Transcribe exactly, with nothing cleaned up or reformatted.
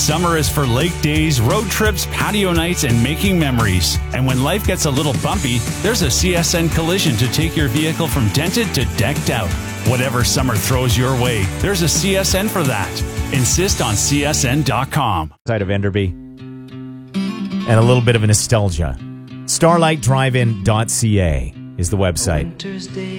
Summer is for lake days, road trips, patio nights, and making memories. And when life gets a little bumpy, there's a C S N Collision to take your vehicle from dented to decked out. Whatever summer throws your way, there's a C S N for that. Insist on C S N dot com. Side of Enderby. And a little bit of a nostalgia. starlight drive in dot c a is the website.